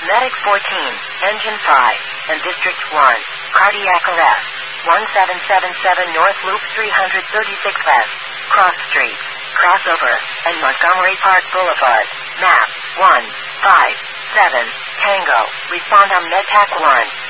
Medic 14, Engine 5, and District 1, cardiac arrest. 1777 North Loop 336 West, Cross Street, Crossover, and Montgomery Park Boulevard. Map 157 Tango. Respond on MedTac 1.